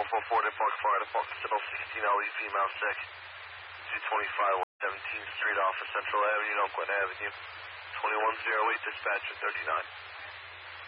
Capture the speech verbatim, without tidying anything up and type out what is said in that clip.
four four, Park Florida, Park Citadel, sixteen L E, female sick. two twenty-five, seventeenth Street off of Central Avenue, Oakland Avenue. twenty-one oh eight, dispatcher thirty-nine.